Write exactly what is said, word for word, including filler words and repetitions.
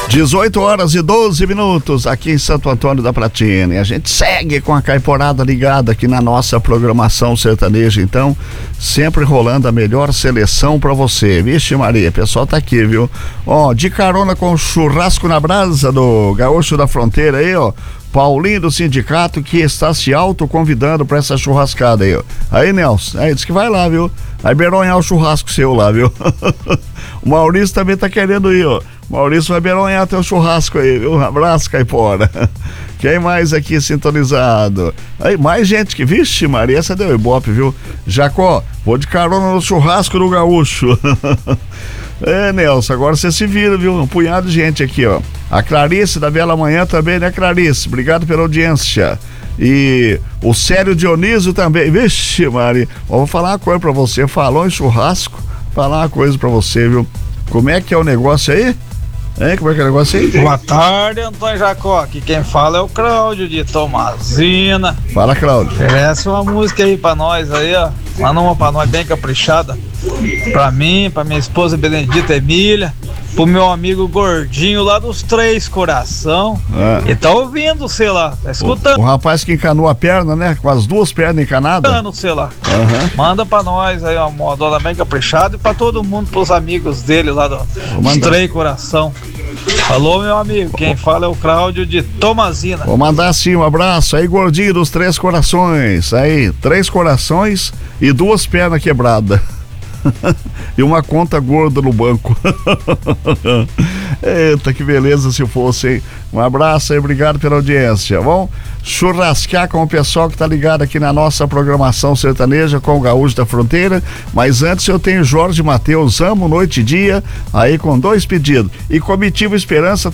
dezoito horas e doze minutos aqui em Santo Antônio da Platina. E a gente segue com a Caiporada ligada aqui na nossa programação sertaneja. Então, sempre rolando a melhor seleção pra você. Vixe Maria, o pessoal tá aqui, viu? Ó, de carona com o churrasco na brasa do Gaúcho da Fronteira aí, ó. Paulinho do sindicato que está se autoconvidando para essa churrascada aí, ó. Aí, Nelson, aí diz que vai lá, viu? Vai beronhar o churrasco seu lá, viu? O Maurício também tá querendo ir, ó. Maurício vai beronhar teu churrasco aí, viu? Um abraço, Caipora. Quem mais aqui sintonizado? Aí, mais gente que, vixe Maria, essa deu ibope, viu? Jacó, vou de carona no churrasco do Gaúcho. É, Nelson, agora você se vira, viu? Um punhado de gente aqui, ó. A Clarice da Bela Manhã também, né, Clarice? Obrigado pela audiência. E o Sério Dionísio também. Vixe, Maria, vou falar uma coisa pra você. Falou em churrasco, falar uma coisa pra você, viu? Como é que é o negócio aí? Hein? Como é que é o negócio aí? Boa tarde, Antônio Jacó. Aqui quem fala é o Cláudio de Tomazina. Fala, Cláudio. Oferece uma música aí pra nós aí, ó. Manda uma pra nós bem caprichada. Pra mim, pra minha esposa Benedita Emília, pro meu amigo Gordinho lá dos Três Coração. É. E tá ouvindo, sei lá, tá escutando. O, o rapaz que encanou a perna, né? Com as duas pernas encanadas. Escutando, sei lá. Uhum. Manda pra nós aí uma modona bem caprichada e pra todo mundo, pros amigos dele lá do, dos Três Coração. Falou, meu amigo, quem fala é o Cláudio de Tomazina. Vou mandar sim um abraço aí, Gordinho dos Três Corações. Aí, três corações e duas pernas quebradas. E uma conta gorda no banco. Eita, que beleza se fosse, hein? Um abraço aí, obrigado pela audiência. Vamos churrasquear com o pessoal que tá ligado aqui na nossa programação sertaneja com o Gaúcho da Fronteira. Mas antes eu tenho Jorge Mateus, amo noite e dia, aí com dois pedidos. E Comitiva Esperança